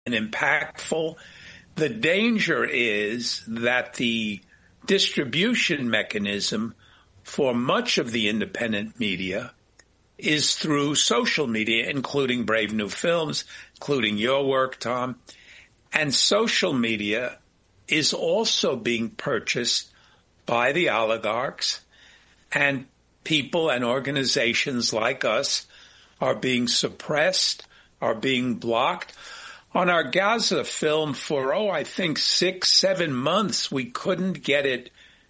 impactful. The danger is that the distribution mechanism for much of the independent media is through social media, including Brave New Films, including your work, Tom. And social media is also being purchased by the oligarchs, and people and organizations like us are being suppressed, are being blocked. On our Gaza film for, I think 6-7 months, we couldn't get it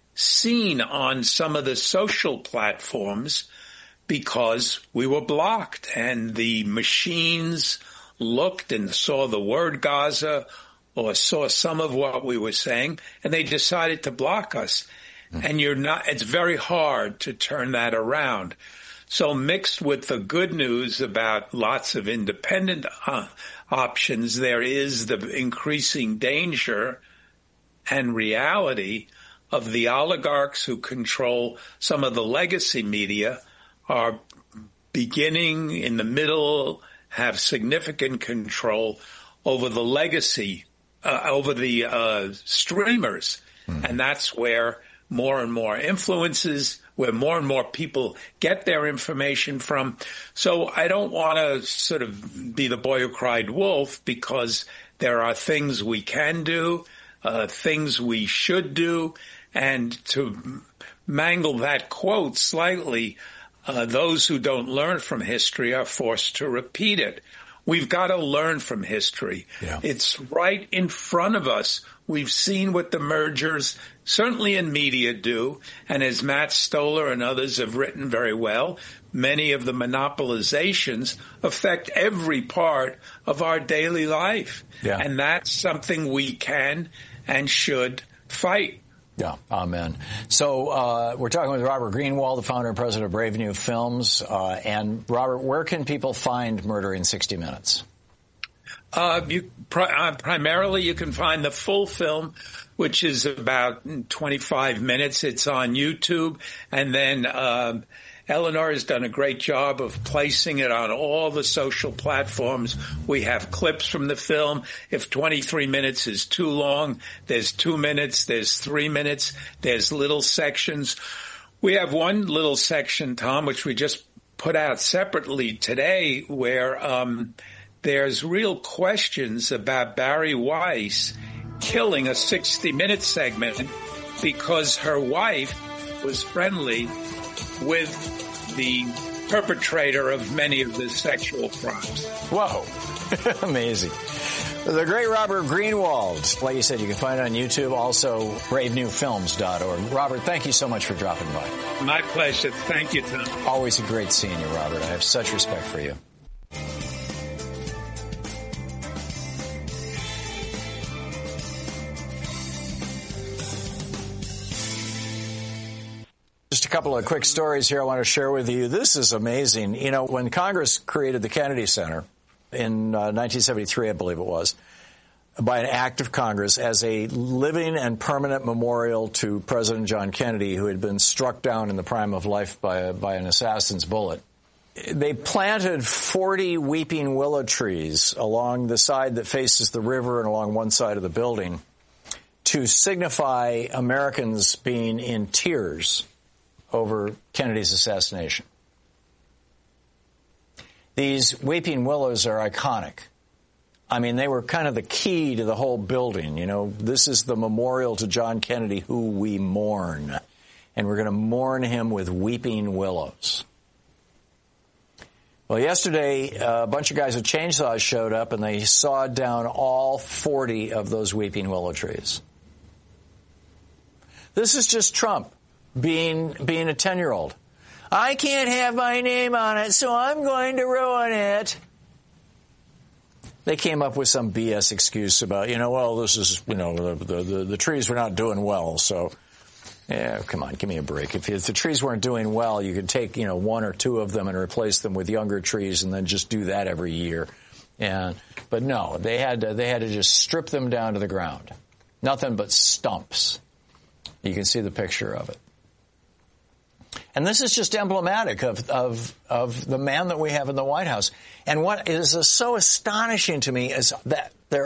seen on some of the social platforms because we were blocked, and the machines looked and saw the word Gaza or saw some of what we were saying, and they decided to block us. And it's very hard to turn that around. So mixed with the good news about lots of independent options, there is the increasing danger and reality of the oligarchs who control some of the legacy media are beginning in the middle, have significant control over the legacy, over the streamers. And that's where more and more influences, where more and more people get their information from. So I don't want to sort of be the boy who cried wolf, because there are things we can do, things we should do. And to mangle that quote slightly, those who don't learn from history are forced to repeat it. We've got to learn from history. Yeah. It's right in front of us. We've seen what the mergers, certainly in media, do. And as Matt Stoller and others have written very well, many of the monopolizations affect every part of our daily life. Yeah. And that's something we can and should fight. Yeah, amen. So we're talking with Robert Greenwald, the founder and president of Brave New Films. And Robert, where can people find Murder in 60 Minutes? Primarily, you can find the full film, which is about 25 minutes. It's on YouTube. And then Eleanor has done a great job of placing it on all the social platforms. We have clips from the film. If 23 minutes is too long, there's 2 minutes, there's 3 minutes, there's little sections. We have one little section, Tom, which we just put out separately today, where there's real questions about Barry Weiss killing a 60-minute segment because her wife was friendly with the perpetrator of many of the sexual crimes. Whoa. Amazing. The great Robert Greenwald. Like you said, you can find it on YouTube, also bravenewfilms.org. Robert, thank you so much for dropping by. My pleasure. Thank you, Tom. Always a great seeing you, Robert. I have such respect for you. Just a couple of quick stories here I want to share with you. This is amazing. You know, when Congress created the Kennedy Center in 1973, I believe it was, by an act of Congress as a living and permanent memorial to President John Kennedy, who had been struck down in the prime of life by an assassin's bullet, they planted 40 weeping willow trees along the side that faces the river and along one side of the building to signify Americans being in tears over Kennedy's assassination. These weeping willows are iconic. I mean, they were kind of the key to the whole building. You know, this is the memorial to John Kennedy, who we mourn. And we're going to mourn him with weeping willows. Well, yesterday, a bunch of guys with chainsaws showed up, and they sawed down all 40 of those weeping willow trees. This is just Trump being a 10-year-old. I can't have my name on it, so I'm going to ruin it. They came up with some BS excuse about, this is, the trees were not doing well, so, yeah, come on, give me a break. If the trees weren't doing well, you could take, one or two of them and replace them with younger trees and then just do that every year. But no, they had to just strip them down to the ground. Nothing but stumps. You can see the picture of it. And this is just emblematic of the man that we have in the White House. And what is so astonishing to me is that